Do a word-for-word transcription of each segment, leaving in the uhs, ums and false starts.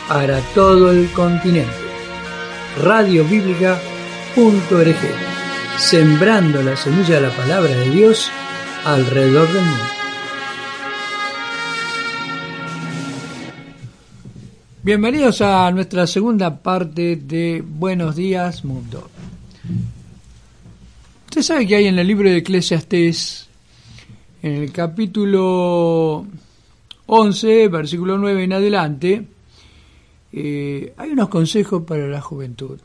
para todo el continente. radio bíblica punto org, sembrando la semilla de la palabra de Dios alrededor del mundo. Bienvenidos a nuestra segunda parte de Buenos Días Mundo. Usted sabe que hay en el libro de Eclesiastés, en el capítulo once, versículo nueve en adelante, eh, hay unos consejos para la juventud.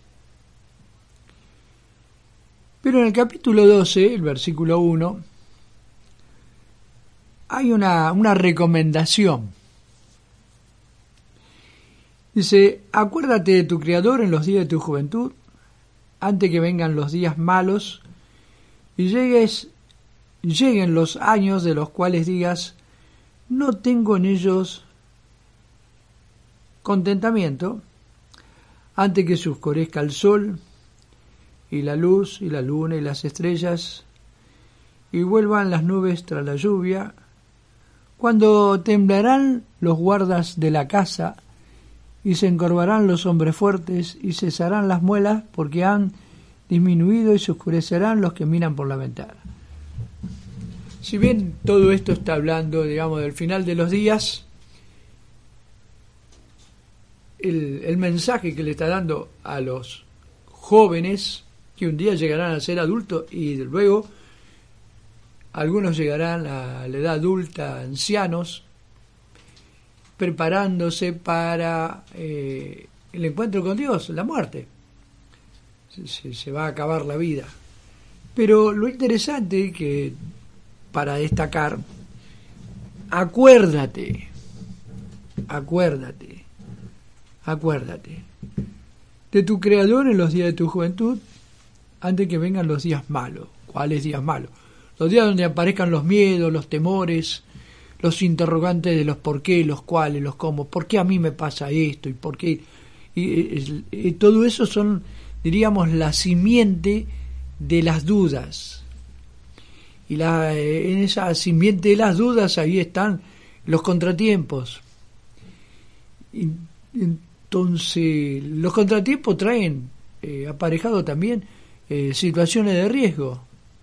Pero en el capítulo doce, el versículo uno, hay una, una recomendación. Dice: acuérdate de tu Creador en los días de tu juventud, antes que vengan los días malos y llegues, lleguen los años de los cuales digas: no tengo en ellos contentamiento, antes que se oscurezca el sol y la luz y la luna y las estrellas, y vuelvan las nubes tras la lluvia, cuando temblarán los guardas de la casa, y se encorvarán los hombres fuertes, y cesarán las muelas, porque han disminuido, y se oscurecerán los que miran por la ventana. Si bien todo esto está hablando, digamos, del final de los días, el, el mensaje que le está dando a los jóvenes, que un día llegarán a ser adultos, y luego algunos llegarán a la edad adulta, ancianos, preparándose para eh, el encuentro con Dios, la muerte. Se, se va a acabar la vida. Pero lo interesante que, para destacar, acuérdate, acuérdate, acuérdate de tu Creador en los días de tu juventud, antes que vengan los días malos. ¿Cuáles días malos? Los días donde aparezcan los miedos, los temores, los interrogantes de los por qué, los cuáles, los cómo, por qué a mí me pasa esto y por qué. Y, y, y todo eso son, diríamos, la simiente de las dudas. Y la, en esa simiente de las dudas ahí están los contratiempos. Y, entonces, los contratiempos traen eh, aparejado también eh, situaciones de riesgo.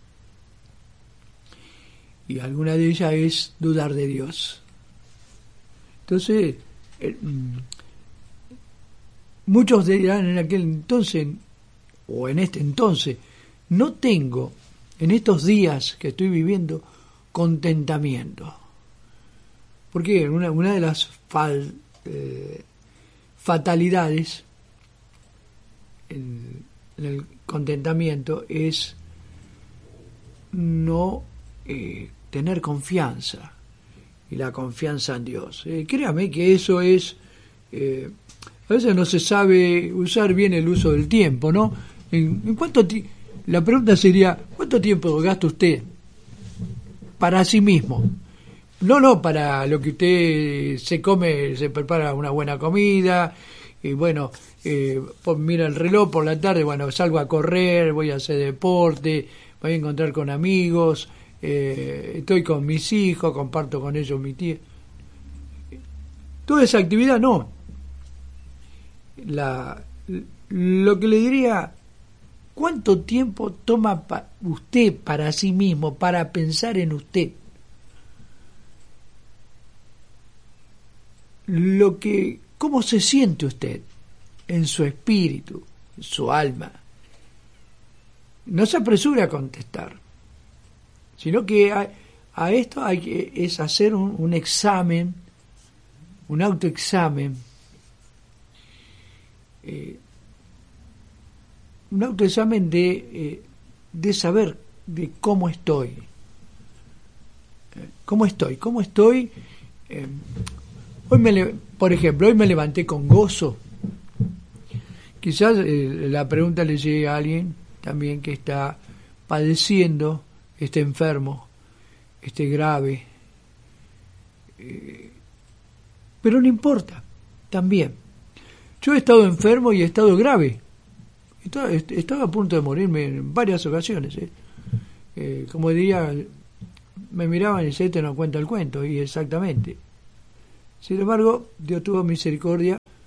Y alguna de ellas es dudar de Dios. Entonces, eh, muchos dirán en aquel entonces, o en este entonces, no tengo en estos días que estoy viviendo contentamiento. Porque una, una de las fal, eh, fatalidades en, en el contentamiento es no eh, tener confianza, y la confianza en Dios. Eh, créame que eso es, eh, a veces no se sabe usar bien el uso del tiempo, ¿no? ¿En, en cuánto ti- la pregunta sería, ¿cuánto tiempo gasta usted para sí mismo? No, no, para lo que usted se come, se prepara una buena comida, y bueno, eh, por, mira el reloj por la tarde, bueno, salgo a correr, voy a hacer deporte, voy a encontrar con amigos, eh, estoy con mis hijos, comparto con ellos mi tía. Toda esa actividad no. La, lo que le diría, ¿cuánto tiempo toma pa, usted para sí mismo, para pensar en usted? Lo que, ¿cómo se siente usted en su espíritu, en su alma? No se apresure a contestar, sino que a, a esto hay que es hacer un, un examen, un autoexamen, eh, un autoexamen de, eh, de saber de cómo estoy, eh, cómo estoy, cómo estoy. Eh, hoy me le, por ejemplo, hoy me levanté con gozo. Quizás eh, la pregunta le llegue a alguien también que está padeciendo, esté enfermo, esté grave, eh, pero no importa, también. Yo he estado enfermo y he estado grave, estaba, estaba a punto de morirme en varias ocasiones, ¿eh? Eh, como diría, me miraban y decían, este no cuenta el cuento, y exactamente. Sin embargo, Dios tuvo misericordia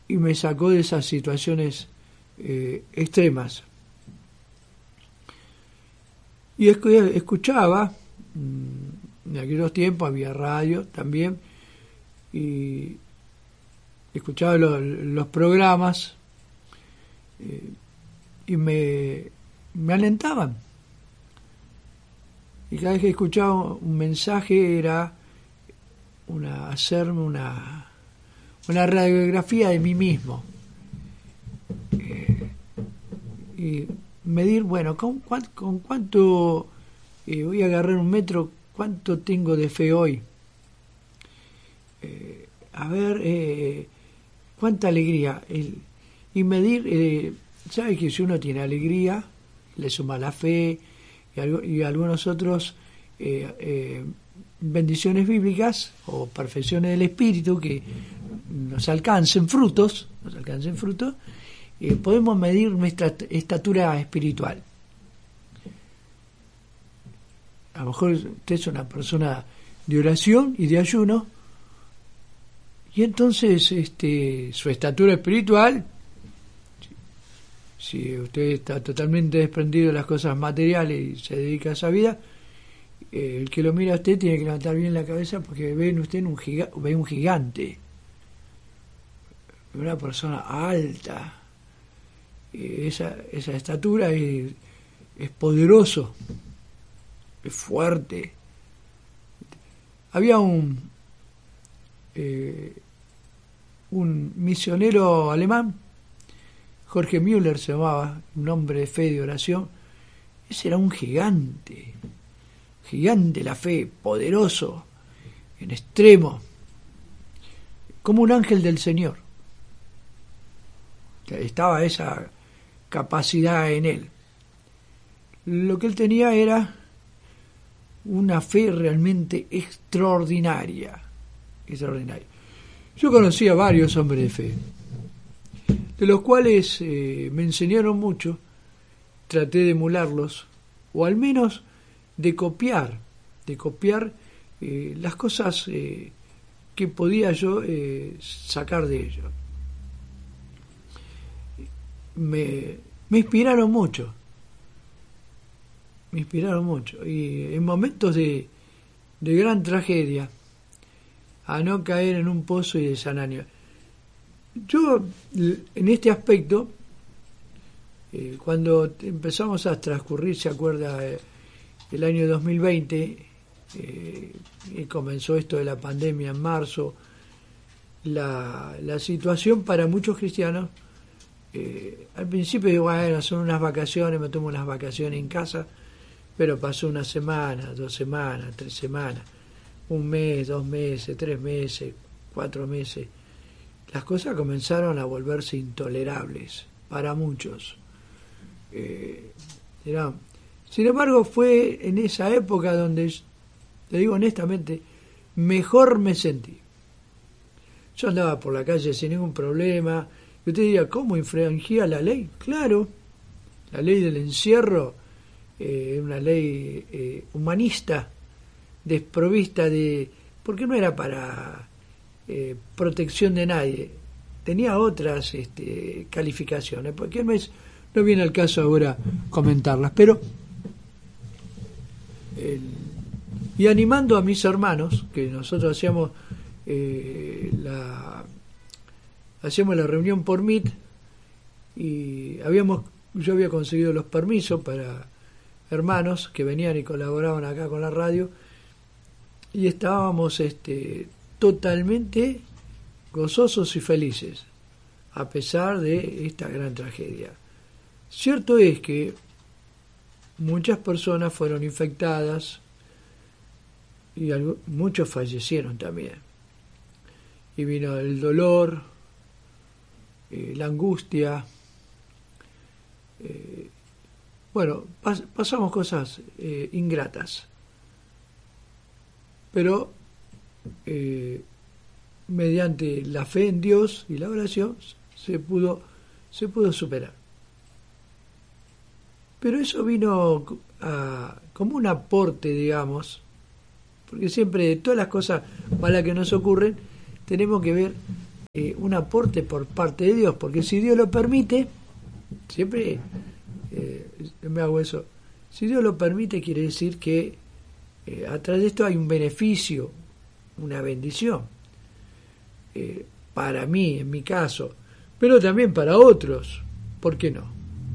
y me sacó de esas situaciones eh, extremas. Y escuchaba, en aquellos tiempos había radio también, y escuchaba los, los programas eh, y me, me alentaban. Y cada vez que escuchaba un mensaje era una, hacerme una, una radiografía de mí mismo. Eh, y medir, bueno, ¿con, cuán, con cuánto eh, voy a agarrar un metro? ¿Cuánto tengo de fe hoy? Eh, a ver, eh, cuánta alegría. El, y medir, eh, ¿sabes que si uno tiene alegría, le suma la fe y, algo, y algunos otros eh, eh, bendiciones bíblicas o perfecciones del espíritu que nos alcancen frutos, nos alcancen frutos, eh, podemos medir nuestra estatura espiritual. A lo mejor usted es una persona de oración y de ayuno, y entonces este, su estatura espiritual, si, si usted está totalmente desprendido de las cosas materiales y se dedica a esa vida, eh, el que lo mira a usted tiene que levantar bien la cabeza porque ve en usted un, giga, ve un gigante, una persona alta. Eh, esa, esa estatura es, es poderoso, es fuerte. Había un eh, un misionero alemán, Jorge Müller se llamaba, un hombre de fe y de oración. Ese era un gigante, gigante de la fe, poderoso, en extremo, como un ángel del Señor. Estaba esa capacidad en él. Lo que él tenía era una fe realmente extraordinaria, extraordinaria. Yo conocí a varios hombres de fe, de los cuales eh, me enseñaron mucho, traté de emularlos, o al menos de copiar, de copiar eh, las cosas eh, que podía yo eh, sacar de ellos. Me, me inspiraron mucho, me inspiraron mucho, y en momentos de, de gran tragedia, a no caer en un pozo y desánimo. Yo, en este aspecto, eh, cuando empezamos a transcurrir, se acuerda, eh, el año dos mil veinte, eh, y comenzó esto de la pandemia en marzo, la, la situación para muchos cristianos, eh, al principio, bueno, son unas vacaciones, me tomo unas vacaciones en casa, pero pasó una semana, dos semanas, tres semanas, un mes, dos meses, tres meses, cuatro meses. Las cosas comenzaron a volverse intolerables para muchos. Eh, era, sin embargo, fue en esa época donde, te digo honestamente, mejor me sentí. Yo andaba por la calle sin ningún problema. Y usted diría, ¿cómo infringía la ley? Claro, la ley del encierro, eh, una ley eh, humanista, desprovista de... porque no era para eh, protección de nadie, tenía otras este, calificaciones, porque no, es, no viene al caso ahora comentarlas, pero el, y animando a mis hermanos, que nosotros hacíamos eh, la hacíamos la reunión por Meet, y habíamos yo había conseguido los permisos para hermanos que venían y colaboraban acá con la radio, y estábamos este, totalmente gozosos y felices, a pesar de esta gran tragedia. Cierto es que muchas personas fueron infectadas y algo, muchos fallecieron también. Y vino el dolor, eh, la angustia. Eh, bueno, pas, pasamos cosas eh, ingratas. Pero eh, mediante la fe en Dios y la oración se pudo se pudo superar. Pero eso vino a, como un aporte, digamos, porque siempre de todas las cosas malas que nos ocurren tenemos que ver eh, un aporte por parte de Dios, porque si Dios lo permite, siempre eh, me hago eso, si Dios lo permite quiere decir que eh, atrás de esto hay un beneficio, una bendición, eh, para mí, en mi caso, pero también para otros, ¿por qué no?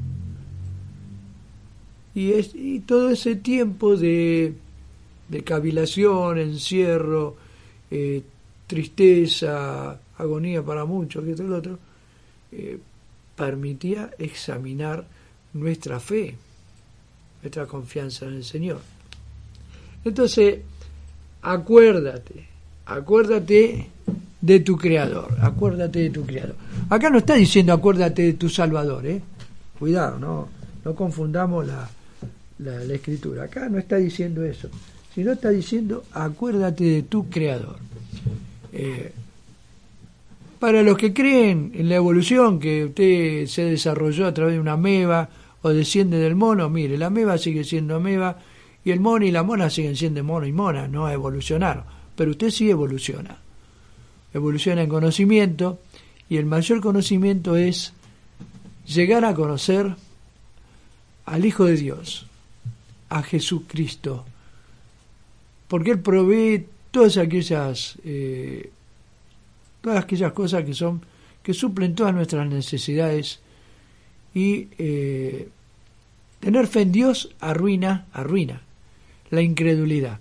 Y, es, y todo ese tiempo de, de cavilación, encierro, eh, tristeza, agonía para muchos, que esto y lo otro, eh, permitía examinar nuestra fe, nuestra confianza en el Señor. Entonces, acuérdate, acuérdate de tu Creador, acuérdate de tu Creador. Acá no está diciendo acuérdate de tu Salvador, ¿eh? Cuidado, no, no confundamos la, la, la Escritura. Acá no está diciendo eso, sino está diciendo acuérdate de tu Creador. Eh, para los que creen en la evolución, que usted se desarrolló a través de una ameba o desciende del mono, mire, la ameba sigue siendo ameba y el mono y la mona siguen siendo mono y mona, no evolucionaron, pero usted sí evoluciona. Evoluciona en conocimiento, y el mayor conocimiento es llegar a conocer al Hijo de Dios, a Jesucristo, porque Él provee todas aquellas eh, todas aquellas cosas que son que suplen todas nuestras necesidades, y eh, tener fe en Dios arruina arruina la incredulidad,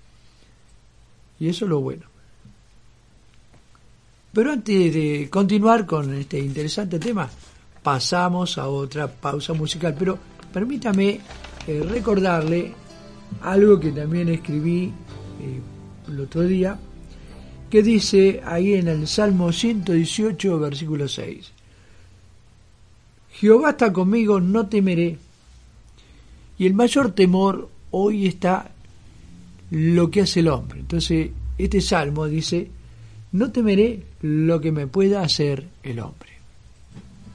y eso es lo bueno. Pero antes de continuar con este interesante tema, pasamos a otra pausa musical. Pero permítame eh, recordarle algo que también escribí eh, el otro día, que dice ahí en el Salmo ciento dieciocho, versículo seis. Jehová está conmigo, no temeré. Y el mayor temor hoy está lo que hace el hombre. Entonces, este salmo dice, no temeré lo que me pueda hacer el hombre.